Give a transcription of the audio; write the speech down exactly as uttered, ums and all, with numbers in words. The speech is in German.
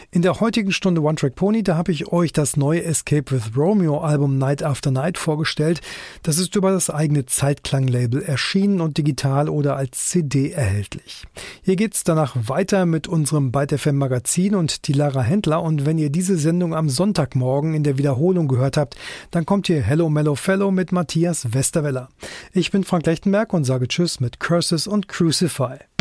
In der heutigen Stunde One Track Pony, da habe ich euch das neue Escape with Romeo Album Night After Night vorgestellt. Das ist über das eigene Zeitklang-Label erschienen und digital oder als C D erhältlich. Hier geht's danach weiter mit unserem Byte F M Magazin und die Lara Händler. Und wenn ihr diese Sendung am Sonntagmorgen in der Wiederholung gehört habt, dann kommt hier Hello Mellow Fellow mit Matthias Westerweller. Ich bin Frank Lechtenberg und sage Tschüss mit Curses und Crucify.